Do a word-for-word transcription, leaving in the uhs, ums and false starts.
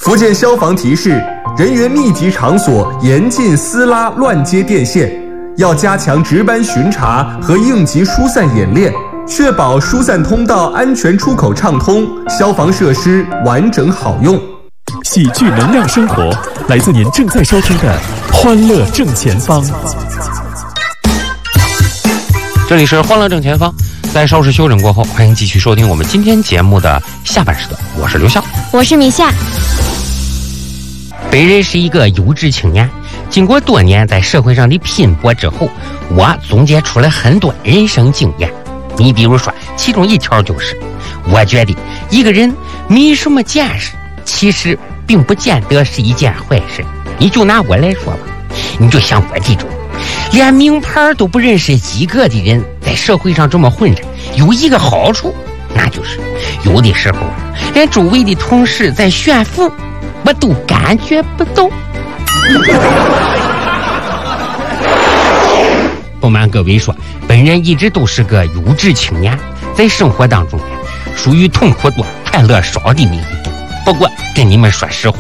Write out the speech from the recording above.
福建消防提示：人员密集场所严禁撕拉乱接电线，要加强值班巡查和应急疏散演练，确保疏散通道安全出口畅通，消防设施完整好用。 喜剧能量生活，来自您正在收听的《欢乐正前方》。 这里是《欢乐正前方》，在稍事休整过后，欢迎继续收听我们今天节目的下半时段。我是刘笑， 我是米夏。 本人是一个优质青年，经过多年在社会上的拼搏之后，我总结出了很多人生经验。你比如说，其中一条就是，我觉得一个人没什么见识，其实并不见得是一件坏事。你就拿我来说吧，你就像我这种连名牌都不认识几个的人，在社会上这么混着，有一个好处，那就是有的时候连周围的同事在炫富，我都感觉不到。不瞒各位说，本人一直都是个优质青年，在生活当中属于痛苦多、快乐少的那一种。不过跟你们说实话，